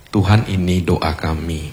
Tuhan, ini doa kami.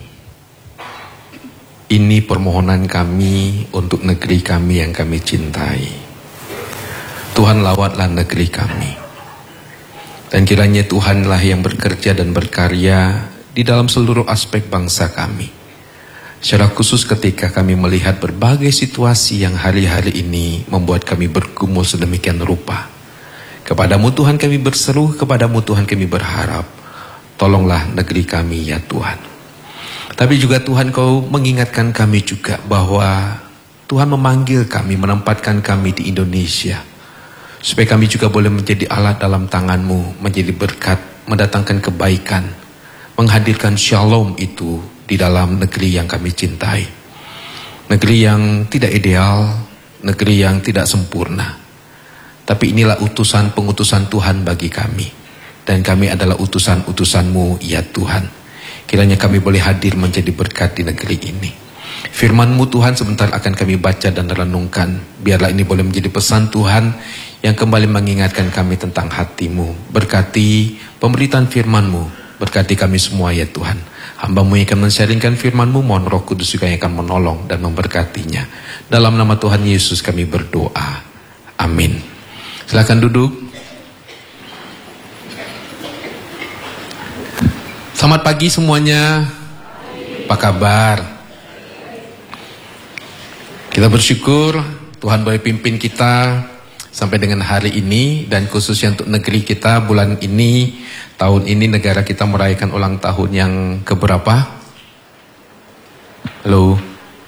Ini permohonan kami untuk negeri kami yang kami cintai. Tuhan, lawatlah negeri kami. Dan kiranya Tuhanlah yang bekerja dan berkarya di dalam seluruh aspek bangsa kami. Secara khusus ketika kami melihat berbagai situasi yang hari-hari ini membuat kami bergumul sedemikian rupa. Kepadamu Tuhan kami berseru, kepadamu Tuhan kami berharap. Tolonglah negeri kami ya Tuhan. Tapi juga Tuhan, Kau mengingatkan kami juga bahwa Tuhan memanggil kami, menempatkan kami di Indonesia. Supaya kami juga boleh menjadi alat dalam tangan-Mu, menjadi berkat, mendatangkan kebaikan, menghadirkan shalom itu di dalam negeri yang kami cintai. Negeri yang tidak ideal, negeri yang tidak sempurna. Tapi inilah utusan pengutusan Tuhan bagi kami. Dan kami adalah utusan-utusan-Mu ya Tuhan. Kiranya kami boleh hadir menjadi berkat di negeri ini. Firman-Mu Tuhan sebentar akan kami baca dan renungkan. Biarlah ini boleh menjadi pesan Tuhan yang kembali mengingatkan kami tentang hati-Mu. Berkati pemberitaan firman-Mu. Berkati kami semua ya Tuhan. Hamba-Mu yang akan men-sharingkan firman-Mu, mohon Roh Kudus juga yang akan menolong dan memberkatinya. Dalam nama Tuhan Yesus kami berdoa. Amin. Silakan duduk. Selamat pagi semuanya. Apa kabar? Kita bersyukur Tuhan boleh pimpin kita sampai dengan hari ini, dan khususnya untuk negeri kita bulan ini, tahun ini negara kita merayakan ulang tahun yang keberapa? Halo?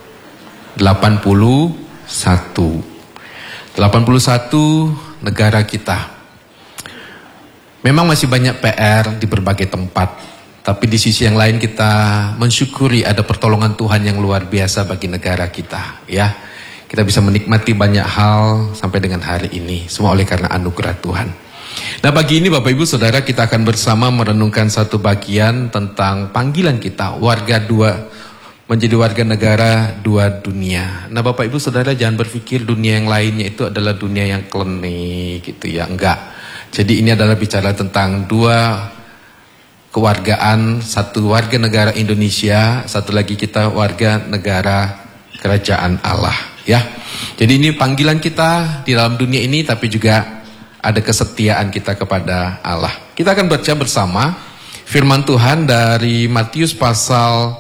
81 negara kita. Memang masih banyak PR di berbagai tempat. Tapi di sisi yang lain kita mensyukuri ada pertolongan Tuhan yang luar biasa bagi negara kita, ya. Kita bisa menikmati banyak hal sampai dengan hari ini, semua oleh karena anugerah Tuhan. Nah, pagi ini Bapak Ibu Saudara kita akan bersama merenungkan satu bagian tentang panggilan kita, menjadi warga negara dua dunia. Nah, Bapak Ibu Saudara jangan berpikir dunia yang lainnya itu adalah dunia yang klinik gitu ya, enggak. Jadi ini adalah bicara tentang dua kewargaan, satu warga negara Indonesia, satu lagi kita warga negara kerajaan Allah, ya. Jadi ini panggilan kita di dalam dunia ini, tapi juga ada kesetiaan kita kepada Allah. Kita akan baca bersama firman Tuhan dari Matius pasal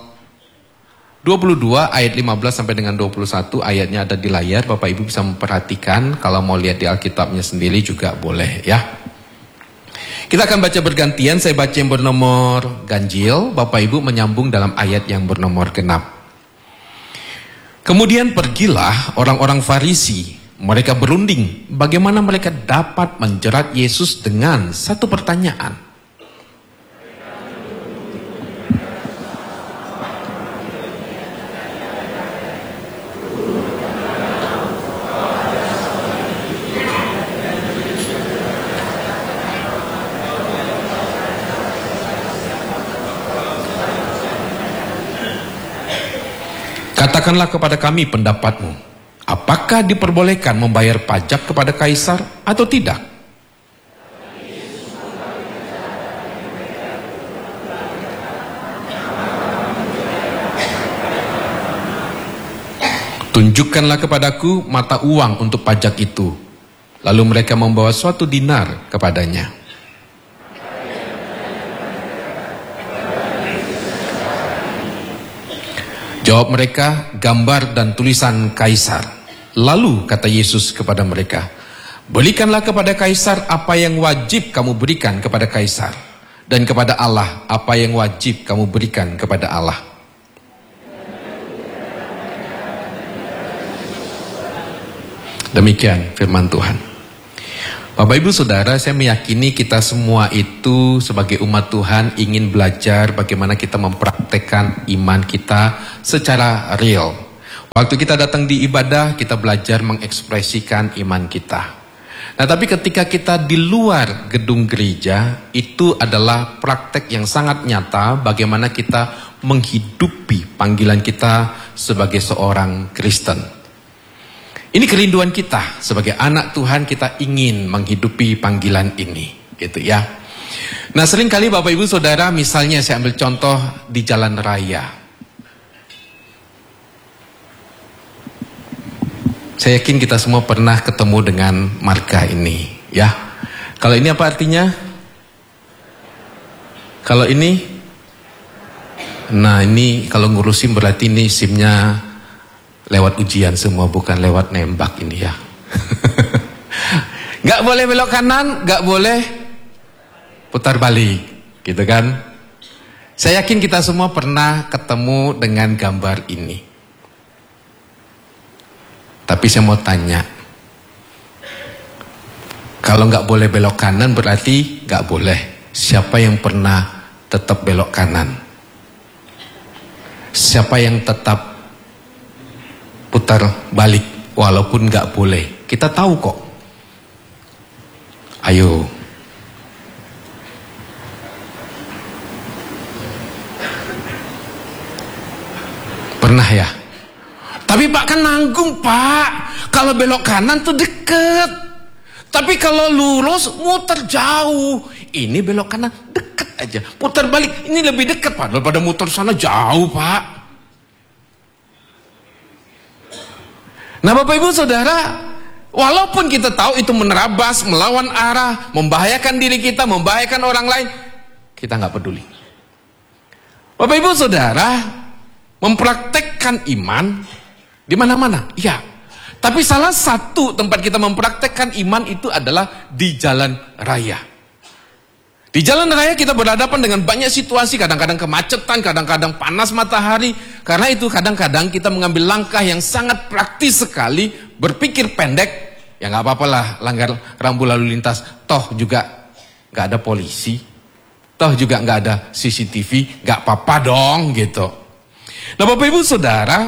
22 ayat 15 sampai dengan 21, ayatnya ada di layar. Bapak Ibu bisa memperhatikan, kalau mau lihat di Alkitabnya sendiri juga boleh, ya. Kita akan baca bergantian, saya baca yang bernomor ganjil, Bapak Ibu menyambung dalam ayat yang bernomor genap. Kemudian pergilah orang-orang Farisi, mereka berunding bagaimana mereka dapat menjerat Yesus dengan satu pertanyaan. Katakanlah kepada kami pendapatmu, apakah diperbolehkan membayar pajak kepada kaisar atau tidak? Tunjukkanlah kepadaku mata uang untuk pajak itu. Lalu mereka membawa suatu dinar kepadanya. Jawab mereka, gambar dan tulisan kaisar. Lalu kata Yesus kepada mereka, berikanlah kepada kaisar apa yang wajib kamu berikan kepada kaisar, dan kepada Allah apa yang wajib kamu berikan kepada Allah. Demikian firman Tuhan. Bapak Ibu Saudara, saya meyakini kita semua itu sebagai umat Tuhan ingin belajar bagaimana kita mempraktekkan iman kita secara real. Waktu kita datang di ibadah, kita belajar mengekspresikan iman kita. Nah, tapi ketika kita di luar gedung gereja, itu adalah praktek yang sangat nyata bagaimana kita menghidupi panggilan kita sebagai seorang Kristen. Ini kerinduan kita sebagai anak Tuhan, kita ingin menghidupi panggilan ini, gitu ya. Nah, seringkali Bapak Ibu Saudara, misalnya saya ambil contoh di jalan raya. Saya yakin kita semua pernah ketemu dengan marga ini, ya. Kalau ini apa artinya? Kalau ini, nah ini kalau ngurusin berarti ini SIM-nya lewat ujian semua, bukan lewat nembak ini ya. Gak boleh belok kanan, gak boleh putar balik, gitu kan? Saya yakin kita semua pernah ketemu dengan gambar ini. Tapi saya mau tanya, kalau nggak boleh belok kanan berarti nggak boleh. Siapa yang pernah tetap belok kanan? Siapa yang tetap putar balik walaupun nggak boleh? Kita tahu kok. Ayo. Pernah ya? Tapi Pak kan nanggung Pak. Kalau belok kanan tuh deket. Tapi kalau lurus muter jauh. Ini belok kanan deket aja. Putar balik ini lebih dekat Pak daripada muter sana jauh Pak. Nah Bapak Ibu Saudara, walaupun kita tahu itu menerabas, melawan arah, membahayakan diri kita, membahayakan orang lain, kita nggak peduli. Bapak Ibu Saudara, mempraktekkan iman di mana-mana, iya. Tapi salah satu tempat kita mempraktekkan iman itu adalah di jalan raya. Di jalan raya kita berhadapan dengan banyak situasi, kadang-kadang kemacetan, kadang-kadang panas matahari. Karena itu kadang-kadang kita mengambil langkah yang sangat praktis sekali, berpikir pendek, ya nggak apa-apa lah langgar rambu lalu lintas. Toh juga nggak ada polisi, toh juga nggak ada CCTV, nggak apa-apa dong gitu. Nah Bapak Ibu Saudara,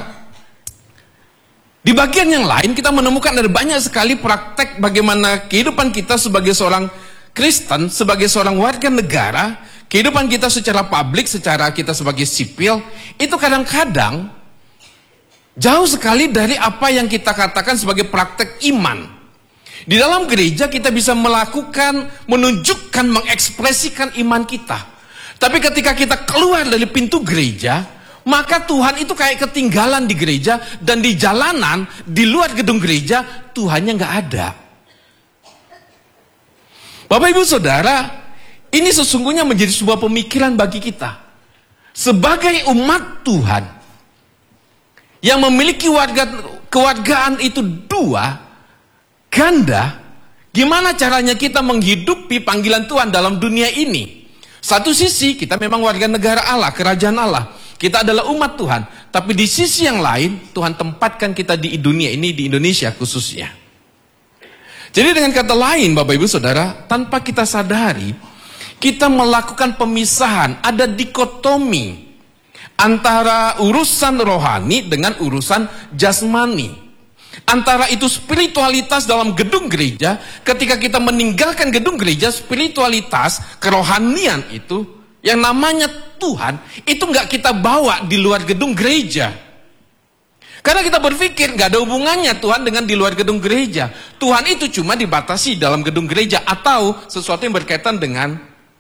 di bagian yang lain kita menemukan ada banyak sekali praktek bagaimana kehidupan kita sebagai seorang Kristen, sebagai seorang warga negara, kehidupan kita secara publik, secara kita sebagai sipil, itu kadang-kadang jauh sekali dari apa yang kita katakan sebagai praktek iman. Di dalam gereja kita bisa melakukan, menunjukkan, mengekspresikan iman kita. Tapi ketika kita keluar dari pintu gereja, maka Tuhan itu kayak ketinggalan di gereja, dan di jalanan, di luar gedung gereja, Tuhannya nggak ada. Bapak Ibu Saudara, ini sesungguhnya menjadi sebuah pemikiran bagi kita. Sebagai umat Tuhan, yang memiliki kewargaan itu dua, ganda, gimana caranya kita menghidupi panggilan Tuhan dalam dunia ini? Satu sisi, kita memang warga negara Allah, kerajaan Allah. Kita adalah umat Tuhan, tapi di sisi yang lain Tuhan tempatkan kita di dunia ini, di Indonesia khususnya. Jadi dengan kata lain Bapak Ibu Saudara, tanpa kita sadari, kita melakukan pemisahan, ada dikotomi antara urusan rohani dengan urusan jasmani. Antara itu spiritualitas dalam gedung gereja, ketika kita meninggalkan gedung gereja, spiritualitas, kerohanian itu, yang namanya Tuhan, itu nggak kita bawa di luar gedung gereja. Karena kita berpikir nggak ada hubungannya Tuhan dengan di luar gedung gereja. Tuhan itu cuma dibatasi dalam gedung gereja atau sesuatu yang berkaitan dengan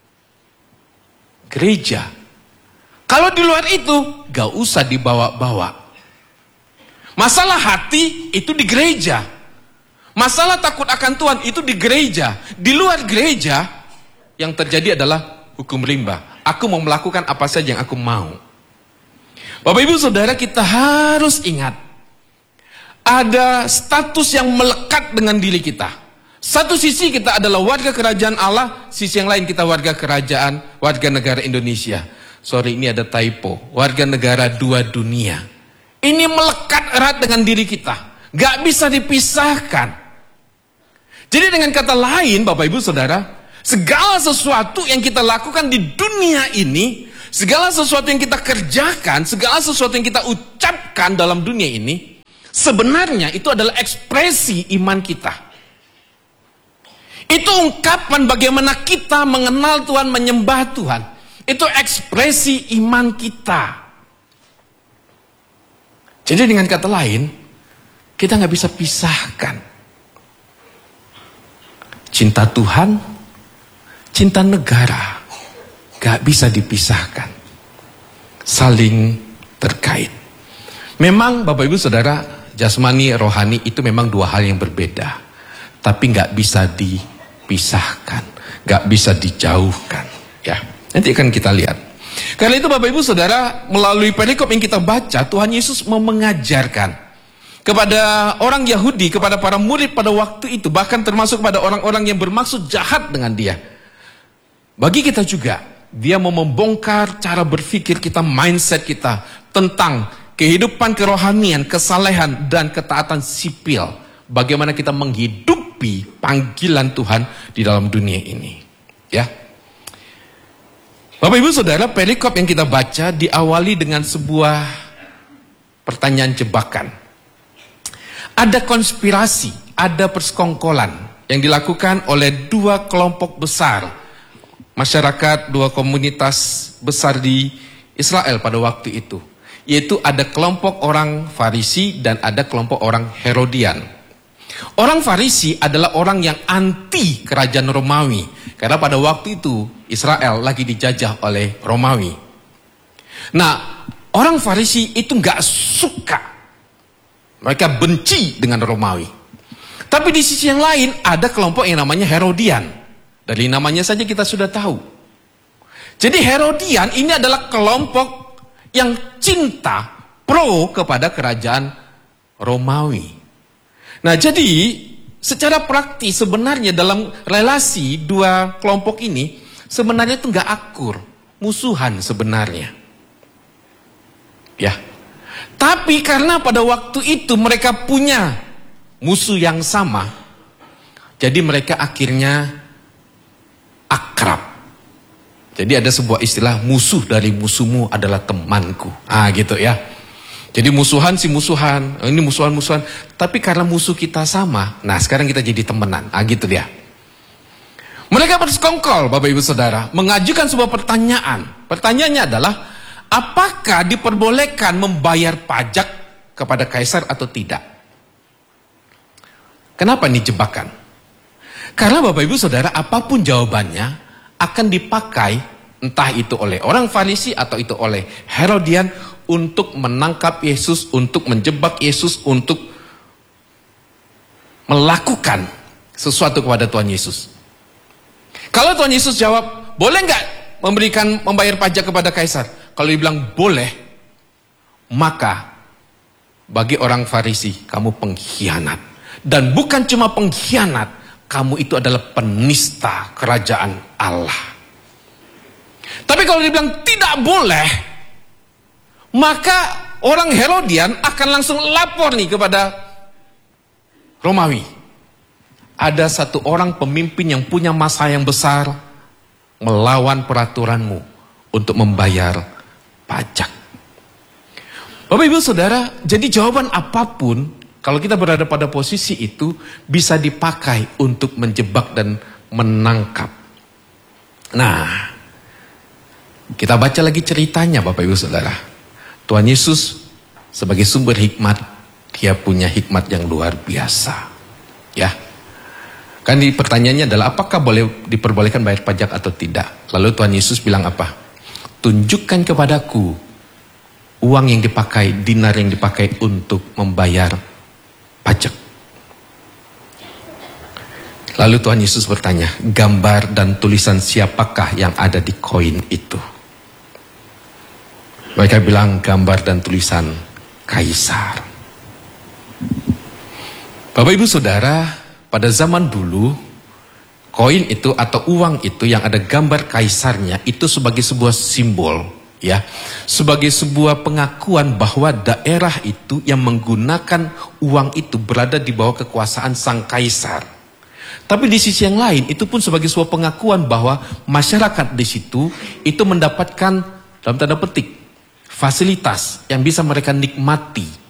gereja. Kalau di luar itu, nggak usah dibawa-bawa. Masalah hati itu di gereja. Masalah takut akan Tuhan itu di gereja. Di luar gereja, yang terjadi adalah hukum rimba. Aku mau melakukan apa saja yang aku mau. Bapak Ibu Saudara, kita harus ingat, ada status yang melekat dengan diri kita. Satu sisi kita adalah warga kerajaan Allah, sisi yang lain kita warga kerajaan, warga negara Indonesia. Sorry, ini ada typo. Warga negara dua dunia. Ini melekat erat dengan diri kita. Gak bisa dipisahkan. Jadi dengan kata lain, Bapak Ibu Saudara, segala sesuatu yang kita lakukan di dunia ini, segala sesuatu yang kita kerjakan, segala sesuatu yang kita ucapkan dalam dunia ini, sebenarnya itu adalah ekspresi iman kita. Itu ungkapan bagaimana kita mengenal Tuhan, menyembah Tuhan. Itu ekspresi iman kita. Jadi dengan kata lain, kita nggak bisa pisahkan cinta Tuhan, cinta negara gak bisa dipisahkan, saling terkait. Memang Bapak Ibu Saudara, jasmani rohani itu memang dua hal yang berbeda, tapi gak bisa dipisahkan, gak bisa dijauhkan. Ya, nanti akan kita lihat. Karena itu Bapak Ibu Saudara, melalui perikop yang kita baca, Tuhan Yesus mau mengajarkan kepada orang Yahudi, kepada para murid pada waktu itu, bahkan termasuk pada orang-orang yang bermaksud jahat dengan dia. Bagi kita juga, dia mau membongkar cara berpikir kita, mindset kita tentang kehidupan kerohanian, kesalehan, dan ketaatan sipil. Bagaimana kita menghidupi panggilan Tuhan di dalam dunia ini. Ya, Bapak Ibu Saudara, perikop yang kita baca diawali dengan sebuah pertanyaan jebakan. Ada konspirasi, ada persekongkolan yang dilakukan oleh dua kelompok besar masyarakat, dua komunitas besar di Israel pada waktu itu. Yaitu ada kelompok orang Farisi dan ada kelompok orang Herodian. Orang Farisi adalah orang yang anti kerajaan Romawi. Karena pada waktu itu Israel lagi dijajah oleh Romawi. Nah, orang Farisi itu gak suka. Mereka benci dengan Romawi. Tapi di sisi yang lain ada kelompok yang namanya Herodian. Dari namanya saja kita sudah tahu. Jadi Herodian ini adalah kelompok yang cinta pro kepada kerajaan Romawi. Nah, jadi secara praktis sebenarnya dalam relasi dua kelompok ini sebenarnya itu nggak akur, musuhan sebenarnya. Ya. Tapi karena pada waktu itu mereka punya musuh yang sama, jadi mereka akhirnya akrab. Jadi ada sebuah istilah, musuh dari musuhmu adalah temanku. Gitu ya. Jadi musuhan si musuhan, ini musuhan-musuhan. Tapi karena musuh kita sama, nah sekarang kita jadi temenan. Gitu dia. Mereka bersekongkol, Bapak Ibu Saudara, mengajukan sebuah pertanyaan. Pertanyaannya adalah, apakah diperbolehkan membayar pajak kepada kaisar atau tidak? Kenapa ini jebakan? Karena Bapak Ibu Saudara, apapun jawabannya akan dipakai entah itu oleh orang Farisi atau itu oleh Herodian untuk menangkap Yesus, untuk menjebak Yesus, untuk melakukan sesuatu kepada Tuhan Yesus. Kalau Tuhan Yesus jawab, boleh nggak membayar pajak kepada kaisar? Kalau dibilang boleh, maka bagi orang Farisi kamu pengkhianat. Dan bukan cuma pengkhianat, kamu itu adalah penista kerajaan Allah. Tapi kalau dibilang tidak boleh, maka orang Herodian akan langsung lapor nih kepada Romawi. Ada satu orang pemimpin yang punya massa yang besar melawan peraturanmu untuk membayar pajak. Bapak Ibu Saudara, jadi jawaban apapun kalau kita berada pada posisi itu bisa dipakai untuk menjebak dan menangkap. Nah, kita baca lagi ceritanya Bapak Ibu Saudara. Tuhan Yesus sebagai sumber hikmat, dia punya hikmat yang luar biasa. Ya. Kan pertanyaannya adalah apakah boleh diperbolehkan bayar pajak atau tidak? Lalu Tuhan Yesus bilang apa? Tunjukkan kepadaku uang yang dipakai, dinar yang dipakai untuk membayar pajak. Lalu Tuhan Yesus bertanya, gambar dan tulisan siapakah yang ada di koin itu? Mereka bilang gambar dan tulisan kaisar. Bapak Ibu Saudara, pada zaman dulu koin itu atau uang itu yang ada gambar kaisarnya itu sebagai sebuah simbol, ya, sebagai sebuah pengakuan bahwa daerah itu yang menggunakan uang itu berada di bawah kekuasaan sang kaisar. Tapi di sisi yang lain itu pun sebagai sebuah pengakuan bahwa masyarakat di situ itu mendapatkan dalam tanda petik fasilitas yang bisa mereka nikmati